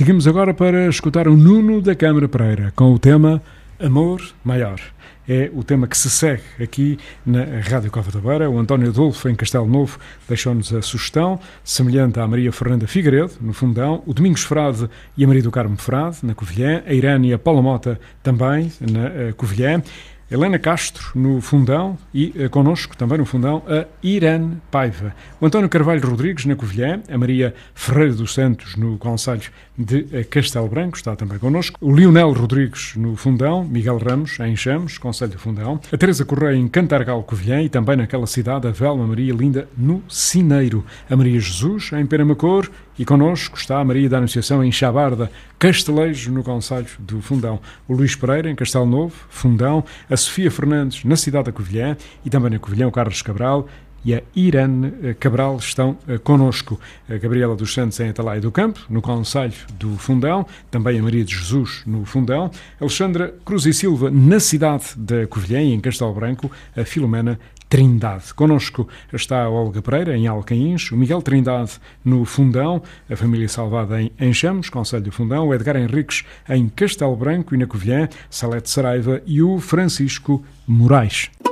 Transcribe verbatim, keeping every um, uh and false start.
Seguimos agora para escutar o Nuno da Câmara Pereira com o tema Amor Maior. É o tema que se segue aqui na Rádio Cova da Beira. O António Adolfo, em Castelo Novo, deixou-nos a sugestão, semelhante à Maria Fernanda Figueiredo, no Fundão, o Domingos Frade e a Maria do Carmo Frade, na Covilhã, a Irânia e a Paula Mota, também na Covilhã, Helena Castro, no Fundão, e uh, connosco, também no Fundão, a Irene Paiva. O António Carvalho Rodrigues, na Covilhã, a Maria Ferreira dos Santos, no Concelho de uh, Castelo Branco, está também connosco. O Lionel Rodrigues, no Fundão, Miguel Ramos, em Chamos, Concelho do Fundão. A Teresa Correia, em Cantargal, Covilhã, e também naquela cidade, a Velma Maria Linda, no Cineiro. A Maria Jesus, em Penamacor, e connosco está a Maria da Anunciação, em Chabarda, Castelejo, no Concelho do Fundão. O Luís Pereira, em Castelo Novo, Fundão. A Sofia Fernandes, na cidade da Covilhã, e também na Covilhã, o Carlos Cabral e a Irene Cabral estão connosco. A Gabriela dos Santos, em Atalaia do Campo, no Concelho do Fundão. Também a Maria de Jesus, no Fundão. Alexandra Cruz e Silva, na cidade da Covilhã, e em Castelo Branco, a Filomena Trindade. Connosco está a Olga Pereira, em Alcaíns, o Miguel Trindade, no Fundão, a família Salvada, em Enxamos, Concelho do Fundão, o Edgar Henriques, em Castelo Branco e na Covilhã, Salete Saraiva e o Francisco Moraes.